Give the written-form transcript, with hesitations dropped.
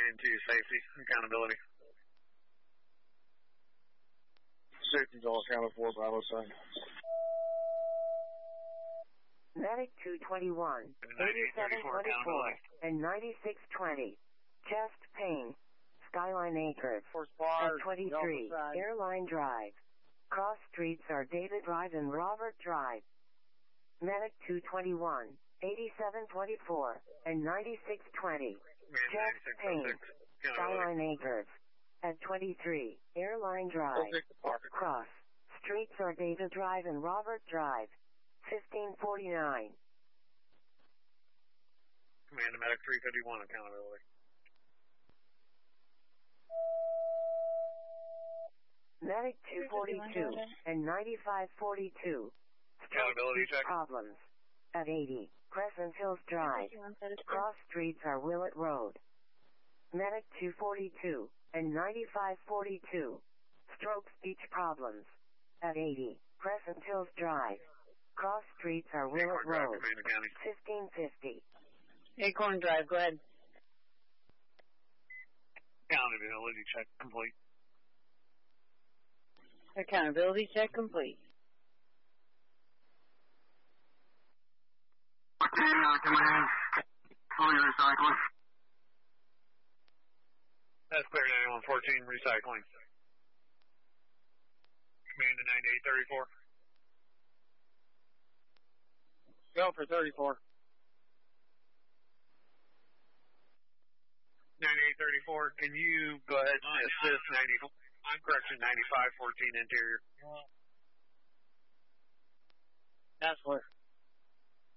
into safety, accountability. Safety's all accounted for, Bravo side. Medic 221, 8724, and 9620. Chest pain. Skyline Acres. At 23, Airline Drive. Cross streets are David Drive and Robert Drive. Medic 221, 8724, and 9620. Chest pain. Skyline Acres. At 23, Airline Drive. Cross streets are David Drive and Robert Drive. 1549. Command to Medic 351, accountability. Medic 242 and 9542. Accountability check. Problems. At 80, Crescent Hills Drive. Cross streets are Willett Road. Medic 242 and 9542. Stroke speech problems. At 80, Crescent Hills Drive. Cross streets are Willett Road. 1550. Acorn Drive, go ahead. Accountability check complete. Accountability check complete. Command. Fully recycling. That's clear to 9114, recycling. Command to 9834. Go for 34. 9834, can you go ahead and assist 9514 interior? That's what.